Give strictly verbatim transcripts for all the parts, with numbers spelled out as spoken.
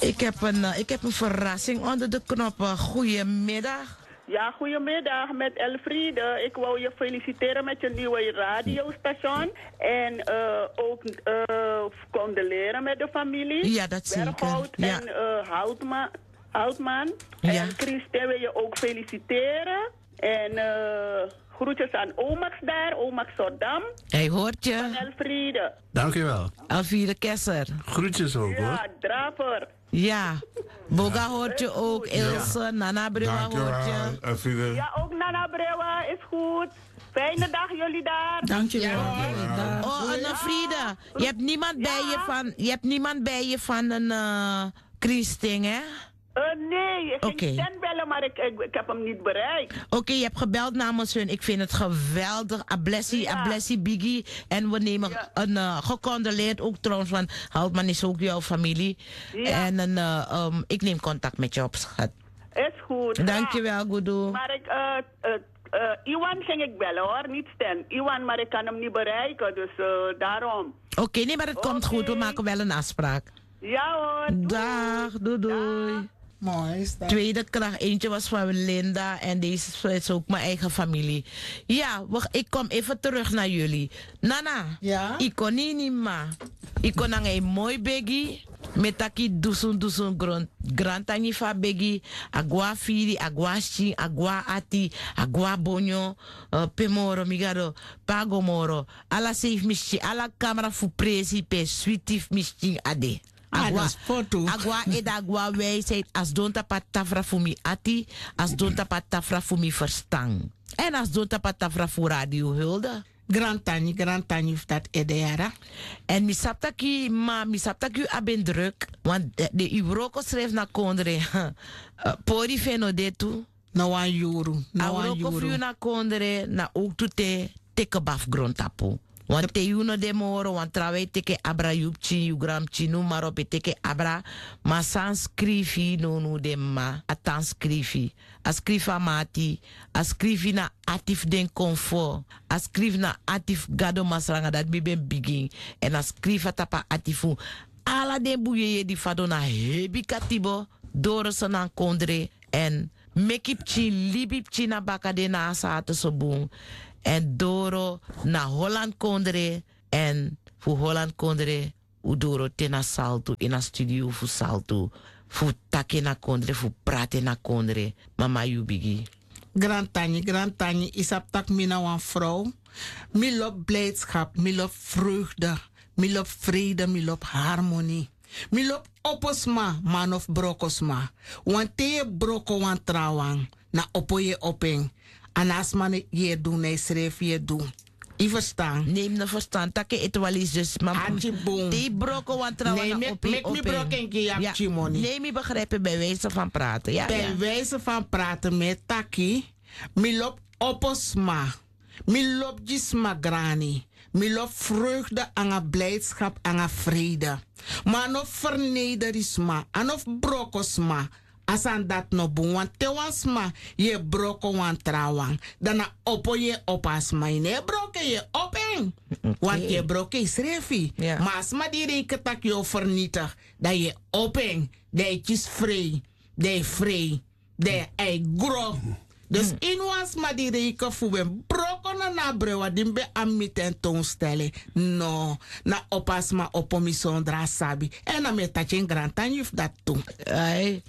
Ik heb een, uh, ik heb een verrassing onder de knoppen. Goedemiddag. Ja, goedemiddag met Elfriede. Ik wou je feliciteren met je nieuwe radiostation. En uh, ook uh, condoleren met de familie. Ja, dat zeker. Berghout Ja. en uh, Houtma, Houtman. Ja. En Christen wil je ook feliciteren. En uh, groetjes aan Omax daar, Omax Zordam. Hij hoort je. Van Elfriede. Dank u wel. Alvierde Kesser. Groetjes ook hoor. Ja, draver. Ja. Boga hoort je ook. Ilse, ja. Nana Brewa hoort je. Dankjewel. Ja, ook Nana Brewa is goed. Fijne dag jullie daar. Dankjewel. Ja. Oh, en Friede, je hebt niemand ja. bij je van, je hebt niemand bij je van een uh, Christing, hè? Uh, nee, ik ging okay. Stan bellen, maar ik, ik, ik heb hem niet bereikt. Oké, okay, je hebt gebeld namens hun. Ik vind het geweldig. Ablessie, ja. Ablessie, Biggie. En we nemen ja. een uh, gecondoleerd ook trouwens, want Houtman is ook jouw familie. Ja. En een, uh, um, ik neem contact met je op, schat. Is goed. Dankjewel, Goedoe. Maar ik, uh, uh, uh, Iwan ging ik bellen hoor, niet Stan. Iwan, maar ik kan hem niet bereiken, dus uh, daarom. Oké, okay, nee, maar het okay. komt goed. We maken wel een afspraak. Ja hoor. Dag, doei doei. Dag. Mooi. Tweede kracht, eentje was van Linda en deze is ook mijn eigen familie. Ja, wacht, ik kom even terug naar jullie. Nana, ja? Ik kon niet ma. Ik kon een mooi begi. Met taki dusun dusun grond grantani fa begi. Agua firi, agua chi, agua ati, agua bonyo, uh, pemoro migado, pagomoro. Ala safe mischi, ala camera fu presi pe sweetif mischi ade. Agua, ah, agua ed agua wijsheid. As don tapat tafra fumi ati. As don tapat tafra fumi verstang. En as don tapat tafra fu radio hulde. Grantani, grantani dat edeara. En mi saptaki, ma mi saptaki u aben druk. Want de, de Ibroko schreef na kondre. uh, Pori feno de tu. No wan yuru. No wan yuru. Auroko na kondre na ook tu te teke baf grontapu. Want te yuno de moro, want trawe teke abra yupchi, yugram chinu, maar op teke abra, ma san skrifi no no de ma, atan skrifi. A skrifa mati, a skrifi na atif den comfort, a skrif na atif gado masranga dat biben begin, en a skrifa tapa atifu. Ala den buye di fado na hebi katibo, doro sanan kondre, en mekipchi, libipchi na baka de na asate sobung. En Doro na Holland kondre. En voor Holland kondre. U Doro tena salto in a studio voor salto. Voor take na kondre, voor praten na kondre. Mama Yubigi. Grantani, grantani, is op tak mina wan vrouw. Mi lop blijdschap, mi lop vreugde, mi lop vrede, mi lop harmonie. Mi lop oposma, man of brokosma. Want te broko wan trawang, na opo je openg. En als man je doen, hij schreef je doen. Je verstaan? Neem de verstand. Dat je het wel eens dus. Maar die brokken want trouwens nee, op je op. Nee, brokken je ja, chimoni. Nee, me begrijpen bij wijze van praten. Ja, bij ja. wijze van praten met taki. Mi lop oposma. Mi lop gisma grani. Mi lop vreugde en a blijdschap en a vrede. Maar no vernederisma. En of brokosma. Asan dat no boon, want te wansma je broko wan trawang. Dana opo je opasma. Ne broke je openg. Okay. Want je broke is refi. Yeah. Maar asma die reketak je vernietig. Dat je openg. Dat je is vrij. Dat je vrij. Dat je ei gro. Dus mm. in wansma die reken voelen. Broko na na brewa. Die be ami tentoonstellen. No. Na opasma opo mi sondra sabi. En na me tatje in grantan juf dat toe. Ai.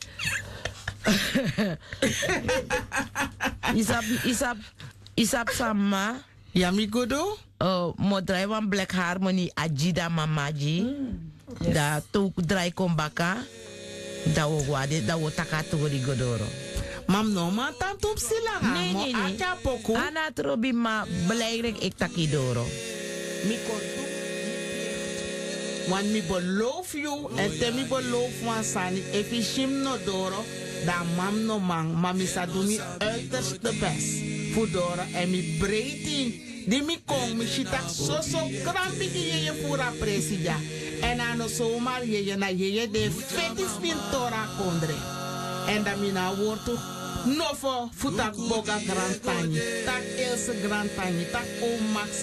Isap, isap, isap sama. Ja, mi godo? Oh, mo drai wan Black Harmony ajida mamaji. Mm, yes. Da tuk drai kombaka. Da wo wade, da wo takato di godoro. Mam no ma tantum sila ha. Nee, nee, nee. Acha poku. Ana trobi ma belangrijk ik takidoro. Mi kodu. Want mi beloof you en te mi beloof wan sani. If je shim no doro. Dan mam no man, mami sa do mi uiterste best. Fudora en mi breeding. Die mi kong, mi shitak so so krampi ki je je fura presija. En ano zomaar je je na je je de fetis pintora kondre. En dan mi na wortu nofo futak boga grantani. Tak Ilse grantani, tak o Max